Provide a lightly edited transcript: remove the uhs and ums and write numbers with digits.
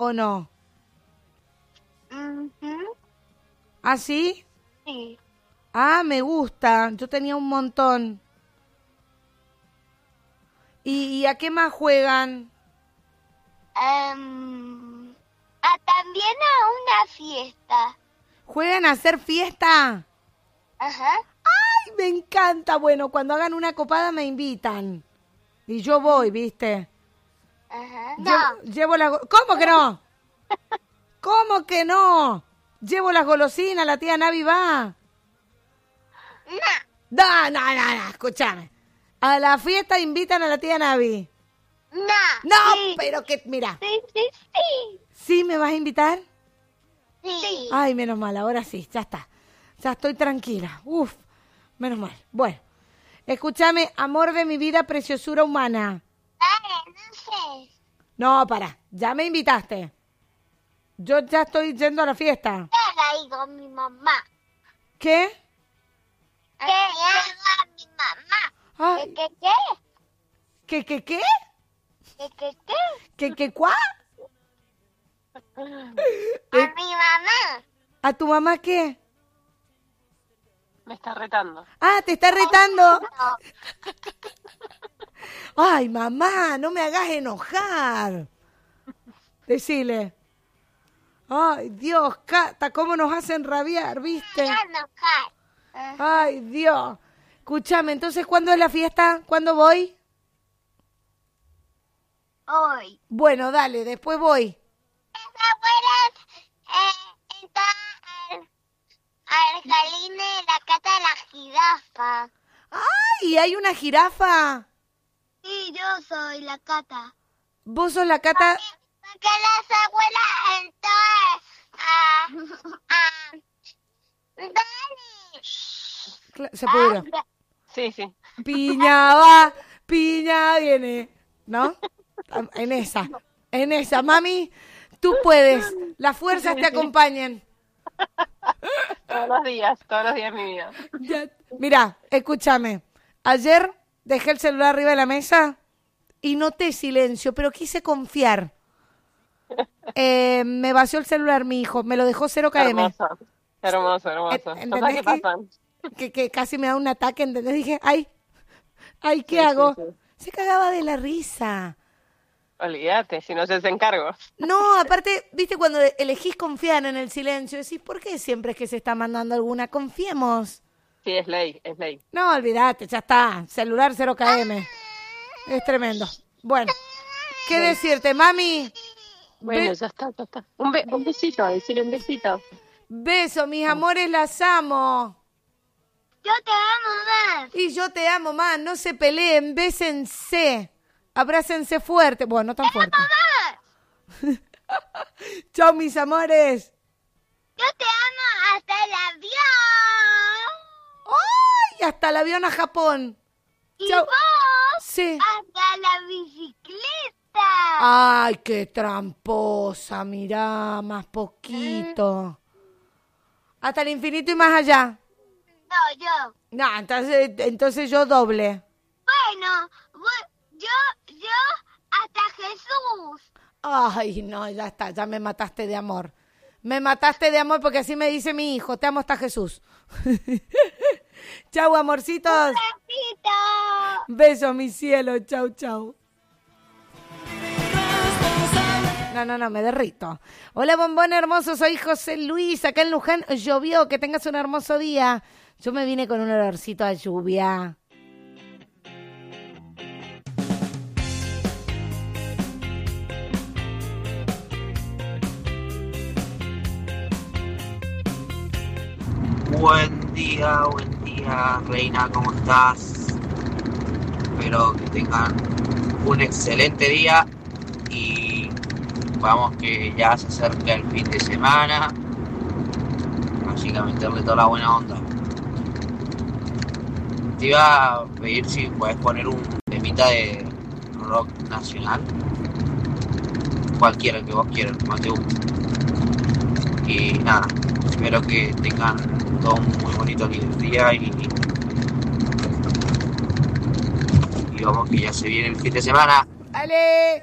¿o no? ¿Ah, sí? Sí. Ah, me gusta. Yo tenía un montón. ¿Y a qué más juegan? También a una fiesta. ¿Juegan a hacer fiesta? Ajá. ¡Ay, me encanta! Bueno, cuando hagan una copada me invitan. Y yo voy, ¿viste? Ajá. No. Llevo las... ¿Cómo que no? ¿Cómo que no? Llevo las golosinas, la tía Navi va. No, escúchame. A la fiesta invitan a la tía Navi. No, Sí. pero que, mira. Sí. ¿Sí me vas a invitar? Sí. Ay, menos mal, ahora sí, ya está. Ya estoy tranquila. Uf, menos mal. Bueno, escúchame, amor de mi vida, preciosura humana. Dale, no sé. No, para, ya me invitaste. Yo ya estoy yendo a la fiesta. Ahí con mi mamá. ¿Qué? ¿Qué? A mi mamá. Ay, ¿Qué? ¿Qué? ¿Qué? ¿Qué, cuá? A mi mamá. ¿A tu mamá qué? Me está retando. Ah, te está retando. Ay, mamá, no me hagas enojar. Decile. Ay, Dios, Cata, cómo nos hacen rabiar, ¿viste? Ay, Dios. Escúchame, entonces, ¿cuándo es la fiesta? ¿Cuándo voy? Hoy. Bueno, dale, después voy. Las abuelas entran al jardín de la casa de la jirafa. ¡Ay, hay una jirafa! Sí, yo soy la Cata. ¿Vos sos la Cata? Porque las abuelas Dani. Se pudieron. Sí, sí. Piña va, piña viene. ¿No? En esa. Mami, tú puedes. Las fuerzas te acompañen. Todos los días de mi vida. Mira, escúchame. Ayer dejé el celular arriba de la mesa y noté silencio, pero quise confiar. Me vació el celular mi hijo, me lo dejó 0 km. Hermoso. Cosas que pasan. Que casi me da un ataque, ¿entendés? Dije, ay, ¿qué hago? Sí. Se cagaba de la risa. Olvídate, si no se hace encargo. No, aparte, viste, cuando elegís confiar en el silencio, decís, ¿por qué siempre es que se está mandando alguna? Confiemos. Sí, es ley. No, olvídate, ya está. Celular 0 km. Es tremendo. Bueno, ¿qué decirte, mami? Bueno, ya está. Un besito, decirle un besito. Beso, mis amores, las amo. Yo te amo más. Y yo te amo más, no se peleen, bésense. Abrácense fuerte. Bueno, no tan fuerte. Chao, mis amores. Yo te amo hasta el avión. ¡Ay! Hasta el avión a Japón. Y Chao. vos Sí. hasta la bicicleta. Ay, qué tramposa, mirá, más poquito. Hasta el infinito y más allá. No, yo. No, entonces yo doble. Bueno, yo hasta Jesús. Ay, no, ya está, ya me mataste de amor. Me mataste de amor porque así me dice mi hijo, te amo hasta Jesús. Chau, amorcitos. Besito. Besos, mi cielo, chau. No, me derrito. Hola, bombón hermoso, soy José Luis, acá en Luján llovió, que tengas un hermoso día. Yo me vine con un olorcito a lluvia. Buen día, Reina, ¿cómo estás? Espero que tengan un excelente día y vamos que ya se acerca el fin de semana, así que a meterle toda la buena onda. Te iba a pedir si puedes poner un temita de rock nacional, cualquiera que vos quieras, como te guste. Y nada, espero que tengan todo un muy bonito día y vamos que ya se viene el fin de semana. ¡Ale!